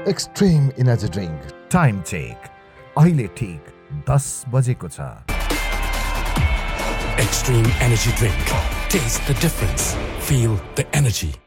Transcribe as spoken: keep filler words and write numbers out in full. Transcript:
Extreme energy drink. Time check अहिले ठिक दस बजेको छ। Extreme energy drink. Taste the difference. Feel the energy.